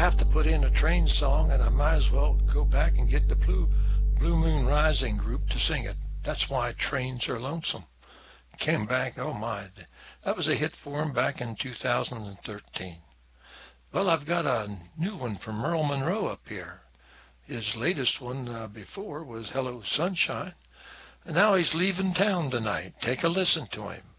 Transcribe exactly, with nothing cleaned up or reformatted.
have to put in a train song, and I might as well go back and get the Blue, Blue Moon Rising group to sing it. That's why trains are lonesome. Came back, oh my, that was a hit for him back in two thousand thirteen. Well, I've got a new one from Merle Monroe up here. His latest one uh, before was Hello Sunshine. And now he's leaving town tonight. Take a listen to him.